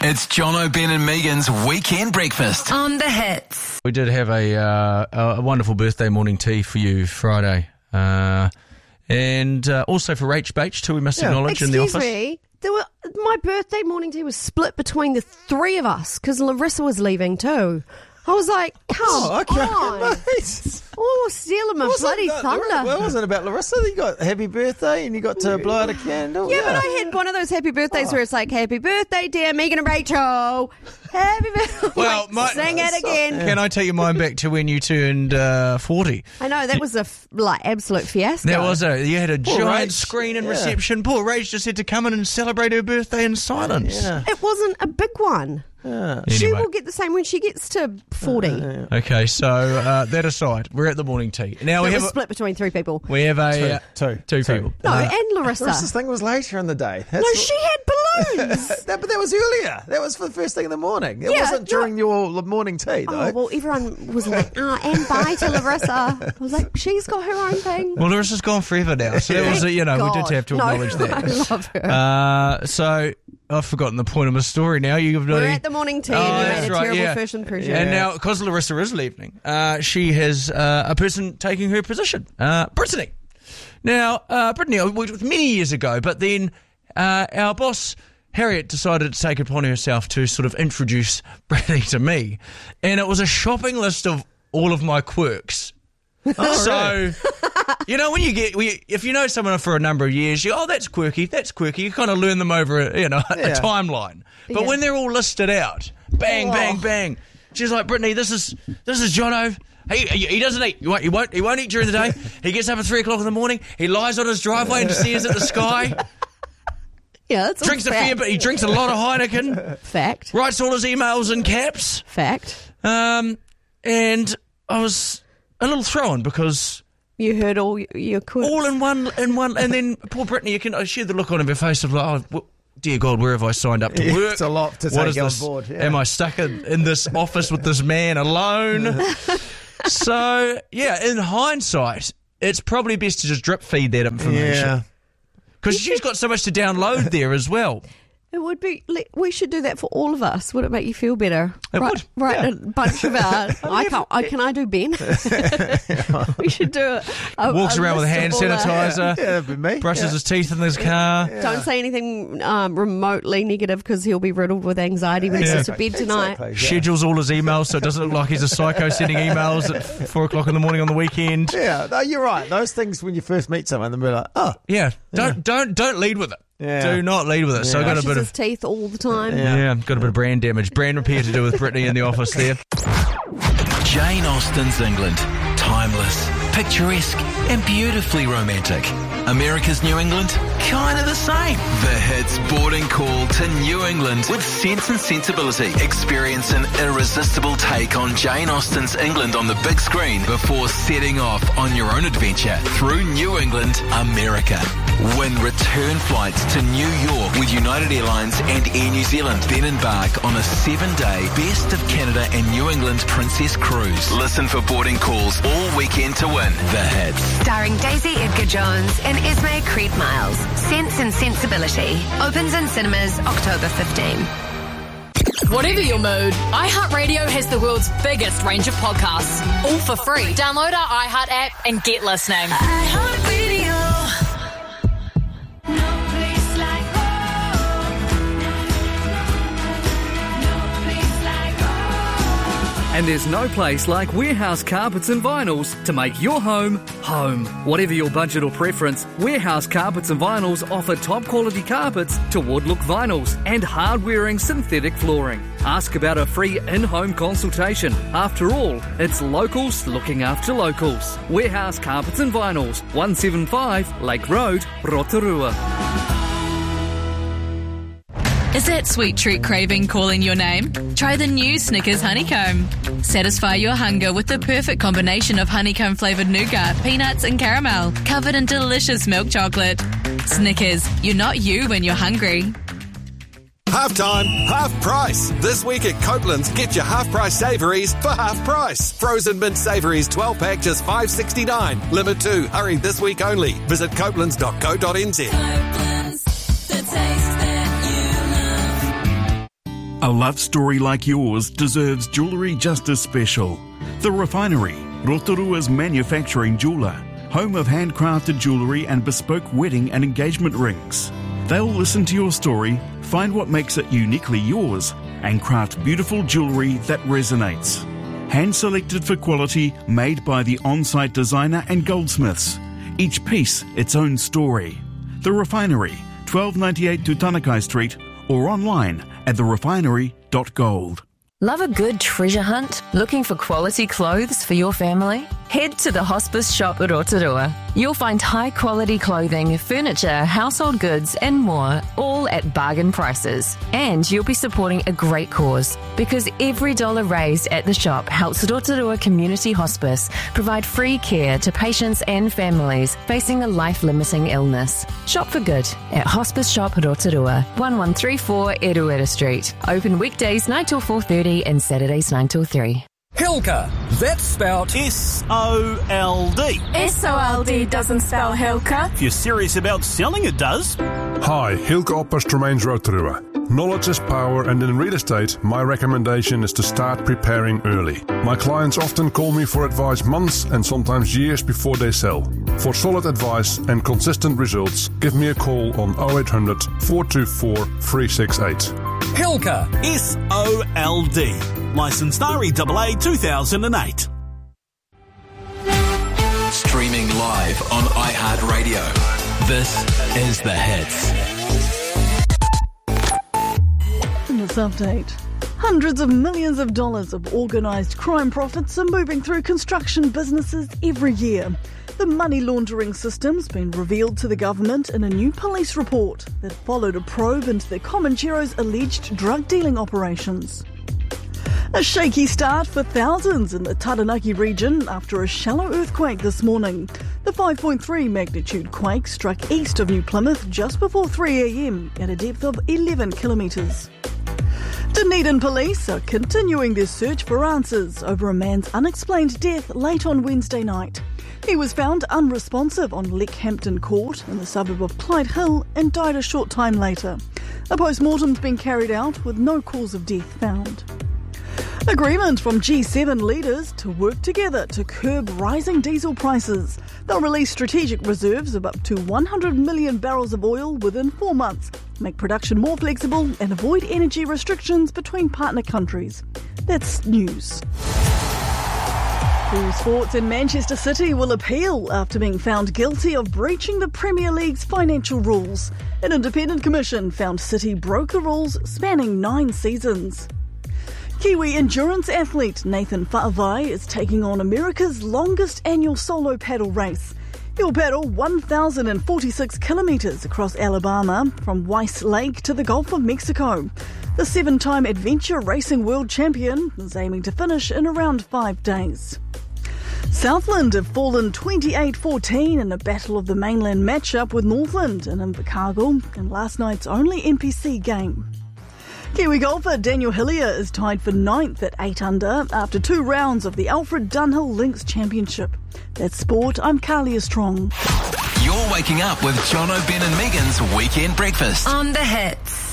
It's Jono, Ben and Megan's Weekend Breakfast. On the Hits. We did have a wonderful birthday morning tea for you Friday. And also for Rach Bache, too, we must acknowledge in the office. Excuse me, my birthday morning tea was split between the three of us because Larissa was leaving too. I was like, come on. Oh, stealing my bloody thunder. Well, it wasn't about Larissa. You got happy birthday and you got to blow out a candle. Yeah, but I had one of those happy birthdays where it's like, happy birthday, dear Megan and Rachel. Happy birthday. Well, sing it again. Can I take your mind back to when you turned 40? I know, that was a absolute fiasco. There was you had a giant Rach. screen and reception. Poor Rach just had to come in and celebrate her birthday in silence. Yeah. It wasn't a big one. She Anyway. will get the same when she gets to 40. Okay, so that aside, we're at the morning tea. Now It was split between three people. we have a Two people. No, and Larissa. Larissa's thing was later in the day. No, she had balloons. But that was earlier. That was for the first thing in the morning. It Yeah, wasn't during your morning tea, though. Oh, well, everyone was like, and bye to Larissa. I was like, she's got her own thing. Well, Larissa's gone forever now, so that was, we did have to acknowledge that. I love her. So I've forgotten the point of my story now. We're at the morning tea and you that's made a right, terrible yeah. first impression. And now, because Larissa is leaving, she has a person taking her position, Brittany. Now, Brittany, it was many years ago, but then our boss, Harriet, decided to take it upon herself to sort of introduce Brittany to me. And it was a shopping list of all of my quirks. So, when if you know someone for a number of years, that's quirky, you kind of learn them over, a timeline. But when they're all listed out, bang, bang, bang, she's like, Brittany, this is Jono. He doesn't eat. He won't eat during the day. He gets up at 3 o'clock in the morning. He lies on his driveway and stares at the sky. Yeah, that's Drinks a fair bit. He drinks a lot of Heineken. Fact. Writes all his emails in caps. Fact. And I was a little thrown because You heard all your quirks. all in one, and then poor Brittany, I see the look on her face of like, oh, dear God, where have I signed up to work? It's a lot to What take is on this? board. Yeah. Am I stuck in this office with this man alone? So, in hindsight, it's probably best to just drip feed that information. Yeah. Because she's got so much to download there as well. It would be. We should do that for all of us. Would it make you feel better? It would. Right, a bunch of our. Can I do Ben? We should do it. Walks around with a hand sanitizer. Yeah, that'd be me. Brushes his teeth in his car. Don't say anything remotely negative because he'll be riddled with anxiety when he goes to bed tonight. Exactly, yeah. Schedules all his emails so it doesn't look like he's a psycho sending emails at 4 o'clock in the morning on the weekend. Yeah, no, you're right. Those things when you first meet someone, they'll be like, oh. Yeah, don't lead with it. Yeah. Do not lead with it. So I got a Brushes bit his of teeth all the time. got a bit of brand damage, brand repair to do with Brittany in the office there. Jane Austen's England. Timeless, picturesque, and beautifully romantic. America's New England? Kind of the same. The Hits boarding call to New England with Sense and Sensibility. Experience an irresistible take on Jane Austen's England on the big screen before setting off on your own adventure through New England, America. Win return flights to New York with United Airlines and Air New Zealand. Then embark on a 7-day Best of Canada and New England Princess Cruise. Listen for boarding calls all weekend to win. The Hits. Starring Daisy Edgar Jones and Esme Creed Miles. Sense and Sensibility. Opens in cinemas October 15. Whatever your mood, iHeartRadio has the world's biggest range of podcasts, all for free. Download our iHeart app and get listening. iHeartRadio. And there's no place like Warehouse Carpets and Vinyls to make your home, home. Whatever your budget or preference, Warehouse Carpets and Vinyls offer top quality carpets to wood-look vinyls and hard-wearing synthetic flooring. Ask about a free in-home consultation. After all, it's locals looking after locals. Warehouse Carpets and Vinyls, 175 Lake Road, Rotorua. Is that sweet treat craving calling your name? Try the new Snickers Honeycomb. Satisfy your hunger with the perfect combination of honeycomb-flavoured nougat, peanuts and caramel, covered in delicious milk chocolate. Snickers, you're not you when you're hungry. Half time, half price. This week at Copeland's, get your half price savouries for half price. Frozen mint savouries 12-pack just $5.69. Limit 2, hurry this week only. Visit copelands.co.nz. Copeland's, the taste that you love. A love story like yours deserves jewellery just as special. The Refinery, Rotorua's manufacturing jeweller, home of handcrafted jewellery and bespoke wedding and engagement rings. They'll listen to your story, find what makes it uniquely yours, and craft beautiful jewellery that resonates. Hand-selected for quality, made by the on-site designer and goldsmiths. Each piece its own story. The Refinery, 1298 Tutanekai Street, or online at therefinery.gold. Love a good treasure hunt? Looking for quality clothes for your family? Head to the Hospice Shop at Rotorua. You'll find high-quality clothing, furniture, household goods and more, all at bargain prices. And you'll be supporting a great cause, because every dollar raised at the shop helps Rotorua Community Hospice provide free care to patients and families facing a life-limiting illness. Shop for good at Hospice Shop Rotorua, 1134 Eruera Street. Open weekdays 9 till 4:30 and Saturdays 9 till 3. Hilka, that's spelled S-O-L-D. S-O-L-D doesn't spell Hilka. If you're serious about selling, it does. Hi, Hilka Opperst remains Rotorua. Knowledge is power, and in real estate, my recommendation is to start preparing early. My clients often call me for advice months and sometimes years before they sell. For solid advice and consistent results, give me a call on 0800 424 368. Hilka, S-O-L-D. Licensed REAA 2008. Streaming live on iHeartRadio. This is The Hits. In this update, hundreds of millions of dollars of organised crime profits are moving through construction businesses every year. The money laundering system's been revealed to the government in a new police report that followed a probe into the Comanchero's alleged drug dealing operations. A shaky start for thousands in the Taranaki region after a shallow earthquake this morning. The 5.3 magnitude quake struck east of New Plymouth just before 3 a.m. at a depth of 11 kilometres. Dunedin police are continuing their search for answers over a man's unexplained death late on Wednesday night. He was found unresponsive on Leckhampton Court in the suburb of Clyde Hill and died a short time later. A post-mortem's been carried out with no cause of death found. Agreement from G7 leaders to work together to curb rising diesel prices. They'll release strategic reserves of up to 100 million barrels of oil within 4 months, make production more flexible and avoid energy restrictions between partner countries. That's news. Through sports, in Manchester City will appeal after being found guilty of breaching the Premier League's financial rules. An independent commission found City broke the rules spanning 9 seasons. Kiwi endurance athlete Nathan Fa'avai is taking on America's longest annual solo paddle race. He'll paddle 1,046 kilometres across Alabama from Weiss Lake to the Gulf of Mexico. The 7-time adventure racing world champion is aiming to finish in around 5 days. Southland have fallen 28-14 in a Battle of the Mainland matchup with Northland in Invercargill in last night's only NPC game. Kiwi golfer Daniel Hillier is tied for 9th at 8 under after 2 rounds of the Alfred Dunhill Links Championship. That's sport. I'm Carlia Strong. You're waking up with Jono, Ben and Megan's Weekend Breakfast On The Hits.